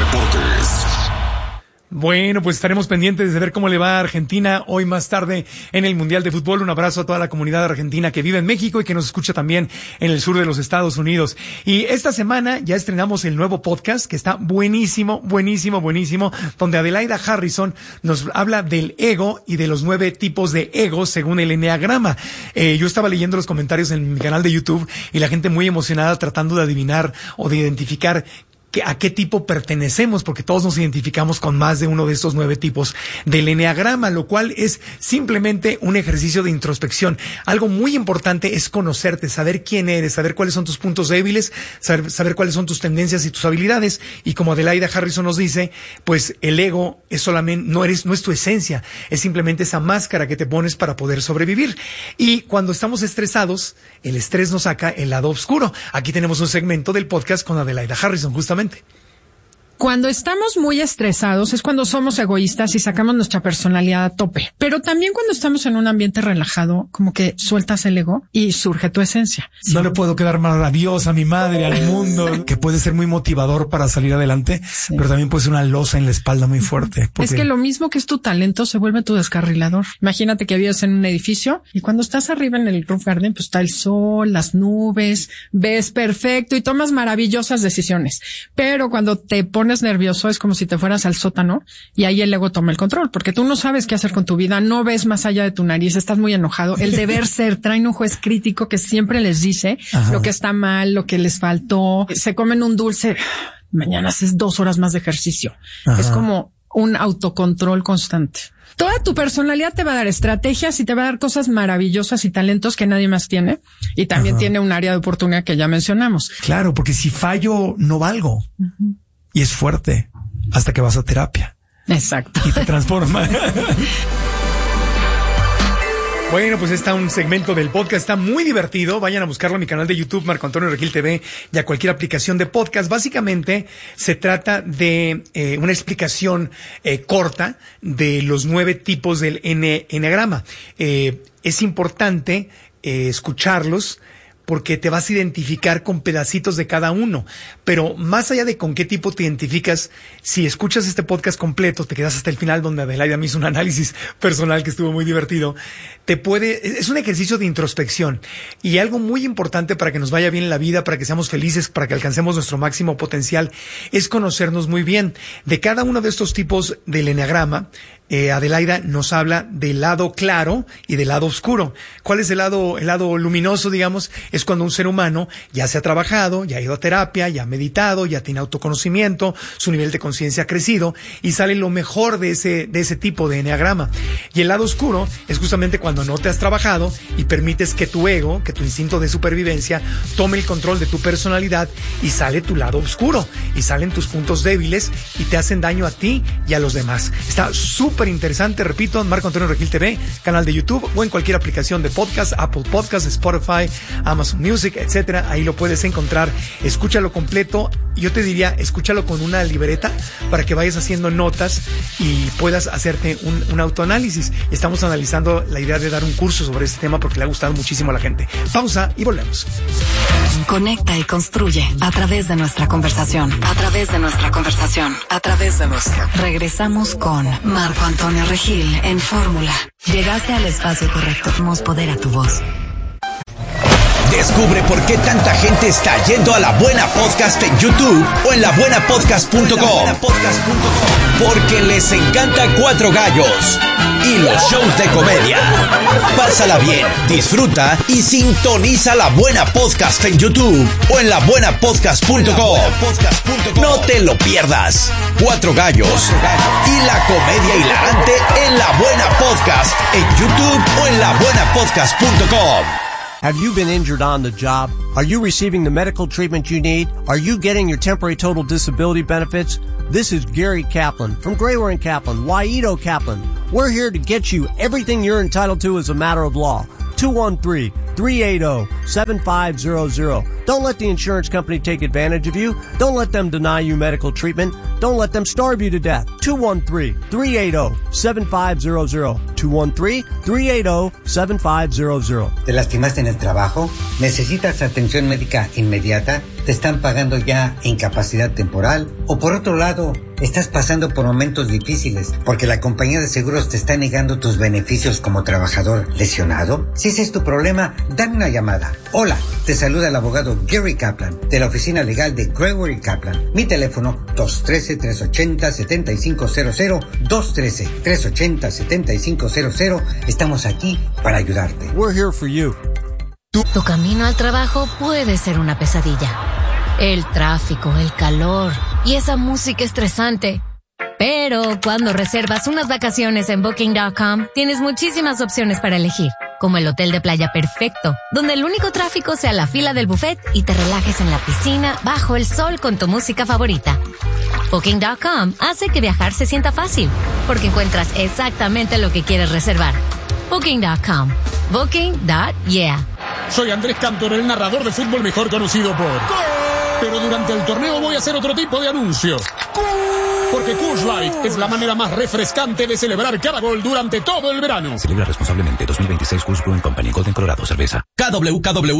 Deportes. Bueno, pues estaremos pendientes de ver cómo le va a Argentina hoy más tarde en el Mundial de Fútbol. Un abrazo a toda la comunidad argentina que vive en México y que nos escucha también en el sur de los Estados Unidos. Y esta semana ya estrenamos el nuevo podcast que está buenísimo, donde Adelaida Harrison nos habla del ego y de los 9 tipos de egos según el Enneagrama. Yo estaba leyendo los comentarios en mi canal de YouTube y la gente muy emocionada tratando de adivinar o de identificar a qué tipo pertenecemos, porque todos nos identificamos con más de uno de estos 9 tipos del Enneagrama, lo cual es simplemente un ejercicio de introspección. Algo muy importante es conocerte, saber quién eres, saber cuáles son tus puntos débiles, saber cuáles son tus tendencias y tus habilidades. Y como Adelaida Harrison nos dice, pues el ego es solamente, no es tu esencia, es simplemente esa máscara que te pones para poder sobrevivir. Y cuando estamos estresados, el estrés nos saca el lado oscuro. Aquí tenemos un segmento del podcast con Adelaida Harrison, justamente. Cuando estamos muy estresados es cuando somos egoístas y sacamos nuestra personalidad a tope. Pero también cuando estamos en un ambiente relajado, como que sueltas el ego y surge tu esencia. Sí. No le puedo quedar mal a Dios, a mi madre, al mundo, que puede ser muy motivador para salir adelante, sí, pero también puede ser una losa en la espalda muy fuerte. Es que lo mismo que es tu talento se vuelve tu descarrilador. Imagínate que vives en un edificio y cuando estás arriba en el roof garden, pues está el sol, las nubes, ves perfecto y tomas maravillosas decisiones. Pero cuando te pones nervioso es como si te fueras al sótano y ahí el ego toma el control, porque tú no sabes qué hacer con tu vida, no ves más allá de tu nariz, estás muy enojado. El deber ser, traen un juez crítico que siempre les dice lo que está mal, lo que les faltó, se comen un dulce, mañana haces 2 horas más de ejercicio. Es como un autocontrol constante. Toda tu personalidad te va a dar estrategias y te va a dar cosas maravillosas y talentos que nadie más tiene. Y también tiene un área de oportunidad que ya mencionamos. Claro, porque si fallo, no valgo. Y es fuerte hasta que vas a terapia. Exacto. Y te transforma. Bueno, pues está un segmento del podcast, está muy divertido. Vayan a buscarlo en mi canal de YouTube, Marco Antonio Regil TV, y a cualquier aplicación de podcast. Básicamente se trata de una explicación corta de los 9 tipos del Enneagrama. Es importante escucharlos, porque te vas a identificar con pedacitos de cada uno. Pero más allá de con qué tipo te identificas, si escuchas este podcast completo, te quedas hasta el final donde Adelaida me hizo un análisis personal que estuvo muy divertido, es un ejercicio de introspección. Y algo muy importante para que nos vaya bien en la vida, para que seamos felices, para que alcancemos nuestro máximo potencial, es conocernos muy bien. De cada uno de estos tipos del Enneagrama, Adelaida nos habla del lado claro y del lado oscuro. ¿Cuál es el lado luminoso, digamos? Es cuando un ser humano ya se ha trabajado, ya ha ido a terapia, ya ha meditado, ya tiene autoconocimiento, su nivel de conciencia ha crecido y sale lo mejor de ese tipo de enneagrama. Y el lado oscuro es justamente cuando no te has trabajado y permites que tu ego, que tu instinto de supervivencia tome el control de tu personalidad y sale tu lado oscuro y salen tus puntos débiles y te hacen daño a ti y a los demás. Está súper interesante, repito, Marco Antonio Regil TV, canal de YouTube o en cualquier aplicación de podcast, Apple Podcast, Spotify, Amazon Music, etcétera. Ahí lo puedes encontrar. Escúchalo completo. Yo te diría, escúchalo con una libreta para que vayas haciendo notas y puedas hacerte un autoanálisis. Estamos analizando la idea de dar un curso sobre este tema porque le ha gustado muchísimo a la gente. Pausa y volvemos. Conecta y construye a través de nuestra conversación. A través de nuestra conversación. A través de nuestra. Regresamos con Marco Antonio Regil en Fórmula. Llegaste al espacio correcto. Damos poder a tu voz. Descubre por qué tanta gente está yendo a La Buena Podcast en YouTube o en labuenapodcast.com. Porque les encanta Cuatro Gallos y los shows de comedia. Pásala bien, disfruta y sintoniza La Buena Podcast en YouTube o en labuenapodcast.com. No te lo pierdas. Cuatro Gallos y la comedia hilarante en La Buena Podcast en YouTube o en labuenapodcast.com. Have you been injured on the job? Are you receiving the medical treatment you need? Are you getting your temporary total disability benefits? This is Gary Kaplan from Grayware & Kaplan, Waito Kaplan. We're here to get you everything you're entitled to as a matter of law. 213-380-7500. Don't let the insurance company take advantage of you. Don't let them deny you medical treatment. Don't let them starve you to death. 213-380-7500. 213-380-7500. ¿Te lastimaste en el trabajo? ¿Necesitas atención médica inmediata? ¿Te están pagando ya incapacidad temporal? ¿O por otro lado, estás pasando por momentos difíciles porque la compañía de seguros te está negando tus beneficios como trabajador lesionado? Si ese es tu problema, dame una llamada. Hola, te saluda el abogado Gary Kaplan de la oficina legal de Gregory Kaplan. Mi teléfono 213-380-7500, 213-380-7500. Estamos aquí para ayudarte. We're here for you. Tu camino al trabajo puede ser una pesadilla. El tráfico, el calor y esa música estresante. Pero cuando reservas unas vacaciones en Booking.com, tienes muchísimas opciones para elegir, como el hotel de playa perfecto, donde el único tráfico sea la fila del buffet y te relajes en la piscina bajo el sol con tu música favorita. Booking.com hace que viajar se sienta fácil, porque encuentras exactamente lo que quieres reservar. Booking.com. Booking.yeah. Soy Andrés Cantor, el narrador de fútbol mejor conocido por... Pero durante el torneo voy a hacer otro tipo de anuncio. Porque Coors Light es la manera más refrescante de celebrar cada gol durante todo el verano. Celebra responsablemente. 2026 Coors Brewing Company, Golden, Colorado, cerveza. KWKW